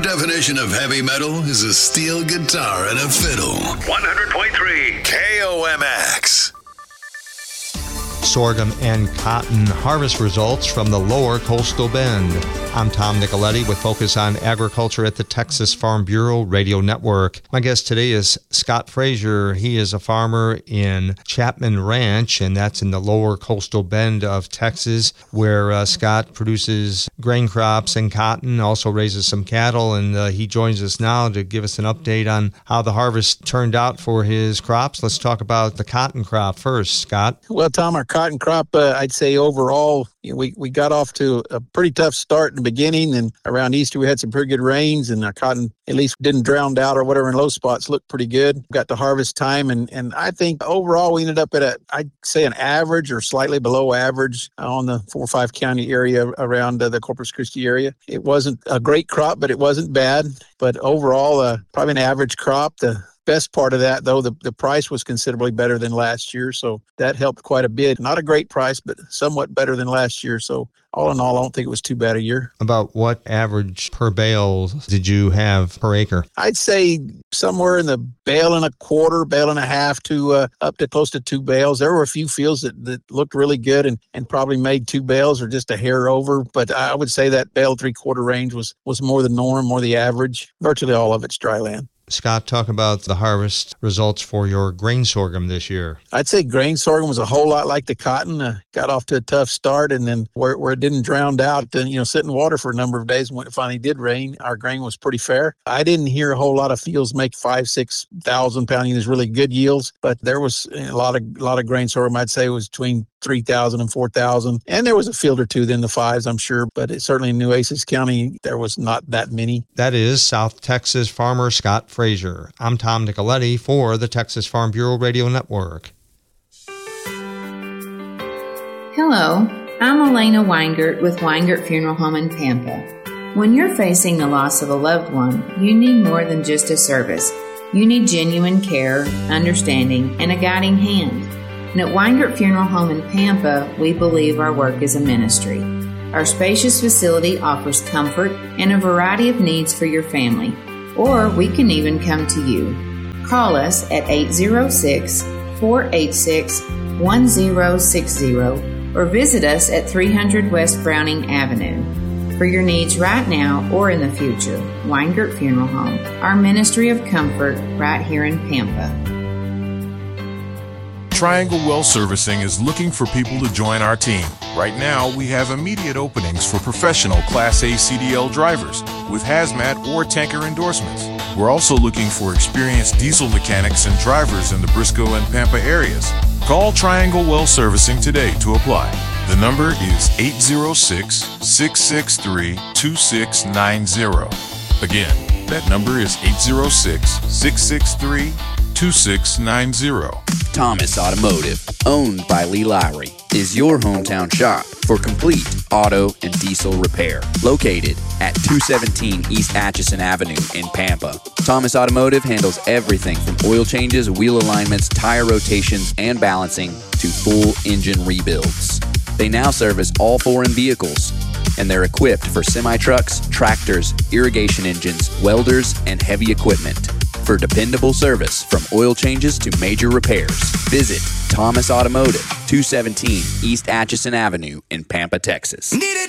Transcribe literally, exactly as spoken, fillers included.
definition of heavy metal is a steel guitar and a fiddle. one hundred point three K O M X. Sorghum and cotton harvest results from the lower coastal bend. I'm Tom Nicoletti with Focus on Agriculture at the Texas Farm Bureau Radio Network. My guest today is Scott Frazier. He is a farmer in Chapman Ranch, and that's in the lower coastal bend of Texas, where uh, Scott produces grain crops and cotton, also raises some cattle, and uh, he joins us now to give us an update on how the harvest turned out for his crops. Let's talk about the cotton crop first, Scott. Well, Tom, our cotton crop, uh, I'd say overall, you know, we, we got off to a pretty tough start in the beginning, and around Easter we had some pretty good rains, and our cotton at least didn't drown out or whatever in low spots, looked pretty good. Got to harvest time, and, and I think overall we ended up at a, I'd say an average or slightly below average on the four or five county area around uh, the Corpus Christi area. It wasn't a great crop, but it wasn't bad. But overall, uh, probably an average crop. The best part of that, though, the, the price was considerably better than last year, so that helped quite a bit. Not a great price, but somewhat better than last year. So all in all, I don't think it was too bad a year. About what average per bale did you have per acre? I'd say somewhere in the bale and a quarter, bale and a half to uh, up to close to two bales. There were a few fields that, that looked really good and, and probably made two bales or just a hair over, but I would say that bale three quarter range was, was more the norm, more the average. Virtually all of it's dry land. Scott, talk about the harvest results for your grain sorghum this year. I'd say grain sorghum was a whole lot like the cotton. Uh, got off to a tough start, and then where, where it didn't drown out, then, you know, sit in water for a number of days. When it finally did rain, our grain was pretty fair. I didn't hear a whole lot of fields make five, six thousand pound units, really good yields, but there was a lot of a lot of grain sorghum. I'd say it was between three thousand and four thousand, and there was a field or two in the fives, I'm sure, but it, certainly in Nueces County, there was not that many. That is South Texas farmer Scott Frazier. I'm Tom Nicoletti for the Texas Farm Bureau Radio Network. Hello, I'm Elena Weingart with Weingart Funeral Home in Pampa. When you're facing the loss of a loved one, you need more than just a service. You need genuine care, understanding, and a guiding hand. And at Weingart Funeral Home in Pampa, we believe our work is a ministry. Our spacious facility offers comfort and a variety of needs for your family, or we can even come to you. Call us at eight zero six, four eight six, one zero six zero or visit us at three hundred West Browning Avenue. For your needs right now or in the future, Weingart Funeral Home, our ministry of comfort right here in Pampa. Triangle Well Servicing is looking for people to join our team. Right now, we have immediate openings for professional Class A C D L drivers with hazmat or tanker endorsements. We're also looking for experienced diesel mechanics and drivers in the Briscoe and Pampa areas. Call Triangle Well Servicing today to apply. The number is eight zero six, six six three, two six nine zero. Again, that number is eight zero six, six six three, two six nine zero. Thomas Automotive, owned by Lee Lowry, is your hometown shop for complete auto and diesel repair. Located at two seventeen East Atchison Avenue in Pampa, Thomas Automotive handles everything from oil changes, wheel alignments, tire rotations, and balancing to full engine rebuilds. They now service all foreign vehicles, and they're equipped for semi-trucks, tractors, irrigation engines, welders, and heavy equipment. For dependable service from oil changes to major repairs, visit Thomas Automotive, two seventeen East Atchison Avenue in Pampa, Texas.